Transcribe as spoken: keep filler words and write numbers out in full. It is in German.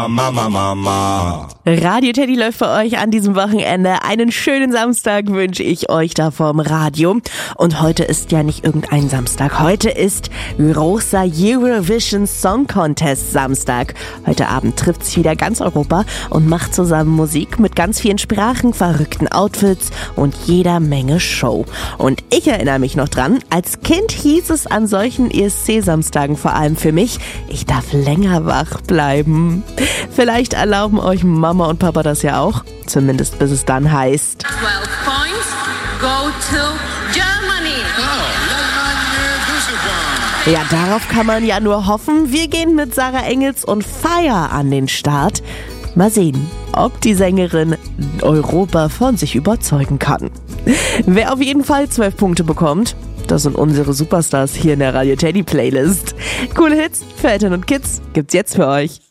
Mama, Mama. Radio Teddy läuft für euch an diesem Wochenende. Einen schönen Samstag wünsche ich euch da vorm Radio. Und heute ist ja nicht irgendein Samstag. Heute ist großer Eurovision Song Contest Samstag. Heute Abend trifft sich wieder ganz Europa und macht zusammen Musik mit ganz vielen Sprachen, verrückten Outfits und jeder Menge Show. Und ich erinnere mich noch dran, als Kind hieß es an solchen E S C-Samstagen vor allem für mich, ich darf länger wach bleiben. Vielleicht erlauben euch Mama und Papa das ja auch, zumindest bis es dann heißt twelve points go to Germany. Ja, darauf kann man ja nur hoffen. Wir gehen mit Sarah Engels und Fire an den Start. Mal sehen, ob die Sängerin Europa von sich überzeugen kann. Wer auf jeden Fall zwölf Punkte bekommt, das sind unsere Superstars hier in der Radio Teddy Playlist. Coole Hits für Eltern und Kids gibt's jetzt für euch.